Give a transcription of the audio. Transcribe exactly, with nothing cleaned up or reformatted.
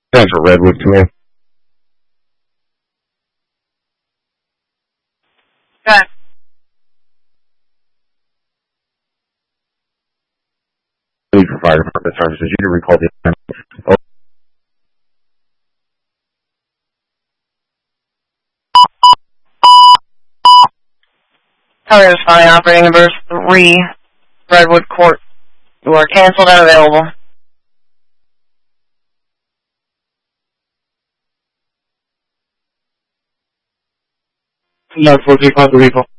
Central Redwood, come in. Okay. Need for fire department services. You can recall the. Oh. Color is fine. Operating number three, Redwood Court. You are canceled and available. No, four three five, the vehicle.